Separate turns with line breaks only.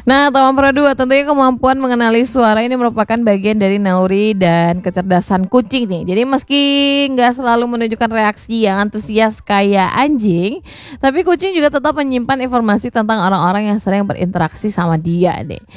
Nah, atau nomor 2, tentunya kemampuan mengenali suara ini merupakan bagian dari naluri dan kecerdasan kucing nih. Jadi meski nggak selalu menunjukkan reaksi yang antusias kayak anjing, tapi kucing juga tetap menyimpan informasi tentang orang-orang yang sering berinteraksi sama dia deh.